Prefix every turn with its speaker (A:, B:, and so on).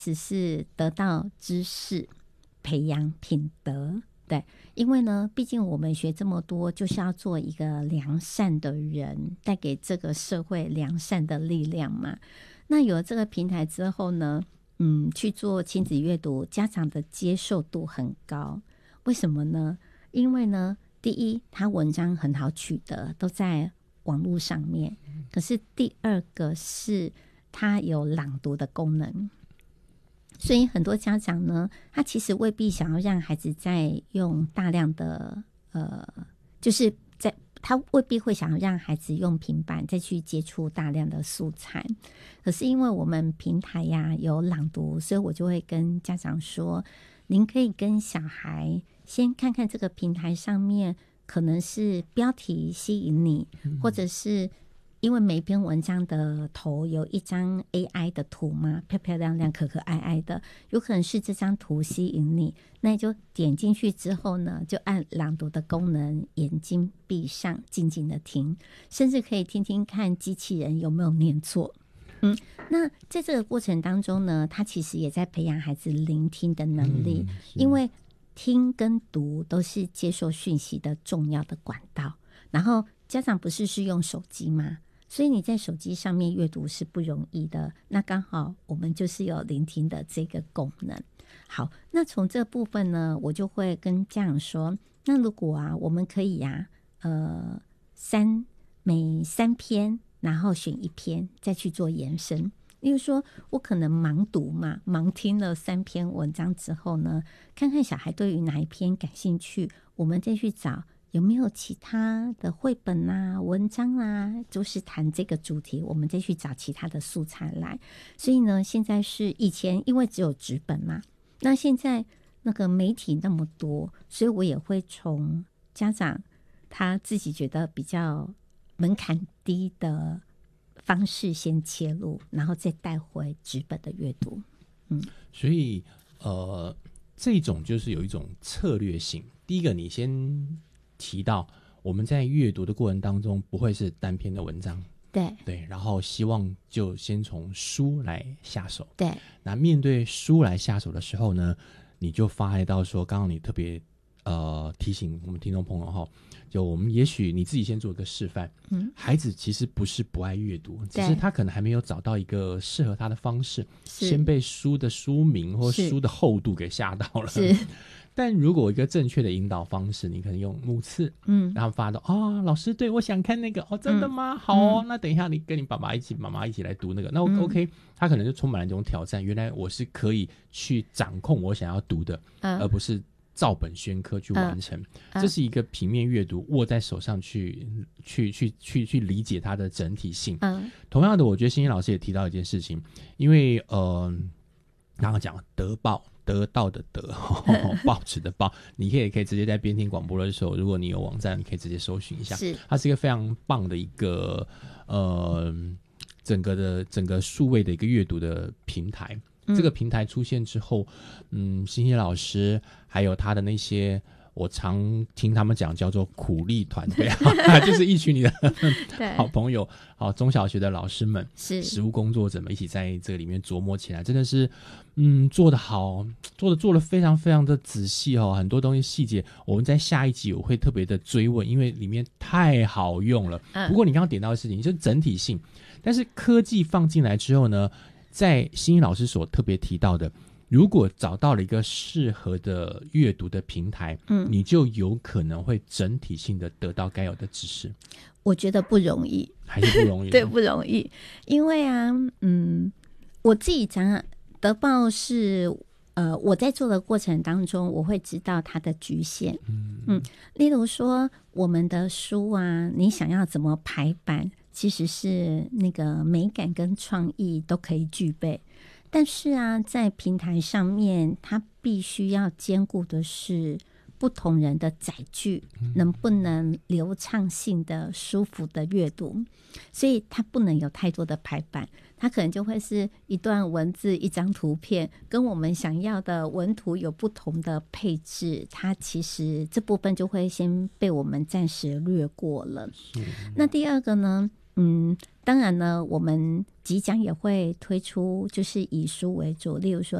A: 只是得到知识，培养品德。对，因为呢，毕竟我们学这么多，就是要做一个良善的人，带给这个社会良善的力量嘛。那有了这个平台之后呢，去做亲子阅读，家长的接受度很高。为什么呢？因为呢，第一，它文章很好取得，都在网络上面。可是第二个是它有朗读的功能，所以很多家长呢，他其实未必想要让孩子在用大量的就是他未必会想要让孩子用平板再去接触大量的素材。可是因为我们平台呀有朗读，所以我就会跟家长说，您可以跟小孩先看看这个平台上面可能是标题吸引你，或者是因为每一篇文章的头有一张 AI 的图嘛，漂漂亮亮可可爱爱的，有可能是这张图吸引你，那你就点进去之后呢，就按朗读的功能，眼睛闭上，静静的听，甚至可以听听看机器人有没有念错。那在这个过程当中呢，他其实也在培养孩子聆听的能力，因为听跟读都是接受讯息的重要的管道。然后家长不是用手机吗？所以你在手机上面阅读是不容易的，那刚好我们就是有聆听的这个功能。好，那从这部分呢，我就会跟家长说，那如果我们可以每3篇，然后选1篇再去做延伸。例如说我可能盲读嘛，盲听了3篇文章之后呢，看看小孩对于哪一篇感兴趣，我们再去找有没有其他的绘本文章就是谈这个主题，我们再去找其他的素材来。所以呢，现在是以前因为只有纸本嘛，那现在那个媒体那么多，所以我也会从家长他自己觉得比较门槛低的方式先切入，然后再带回纸本的阅读。
B: 所以这种就是有一种策略性。第一个，你先提到我们在阅读的过程当中不会是单篇的文章，对，然后希望就先从书来下手。
A: 对，
B: 那面对书来下手的时候呢，你就发现到说，刚刚你特别提醒我们听众朋友哈，就我们也许你自己先做一个示范。孩子其实不是不爱阅读，只是他可能还没有找到一个适合他的方式，先被书的书名或书的厚度给吓到了。是。但如果一个正确的引导方式，你可能用目次，然后发到老师，对，我想看那个，真的吗？好哦，那等一下你跟你妈妈一起来读那个，那OK，他可能就充满了这种挑战。原来我是可以去掌控我想要读的，而不是照本宣科去完成。这是一个平面阅读，握在手上去理解它的整体性。同样的，我觉得欣欣老师也提到一件事情，因为刚刚讲得到的得，报纸的报，你也可以直接在边听广播的时候，如果你有网站，你可以直接搜寻一下。它是一个非常棒的一个整个数位的一个阅读的平台。这个平台出现之后，欣欣老师还有他的那些，我常听他们讲叫做苦力团队就是一群你的好朋友，中小学的老师们，实务工作者们一起在这个里面琢磨起来，真的是做得好，做得非常非常的仔细很多东西细节我们在下一集我会特别的追问，因为里面太好用了。不过你刚刚点到的事情就是整体性，但是科技放进来之后呢，在欣欣老师所特别提到的，如果找到了一个适合的阅读的平台，你就有可能会整体性的得到该有的知识。
A: 我觉得不容易，
B: 还是不容易
A: 对，不容易。因为我自己讲得报是我在做的过程当中，我会知道它的局限。例如说我们的书你想要怎么排版，其实是那个美感跟创意都可以具备，但是在平台上面，它必须要兼顾的是不同人的载具能不能流畅性的舒服的阅读，所以它不能有太多的排版，它可能就会是一段文字一张图片，跟我们想要的文图有不同的配置，它其实这部分就会先被我们暂时略过了。那第二个呢， 当然呢，我们即将也会推出，就是以书为主，例如说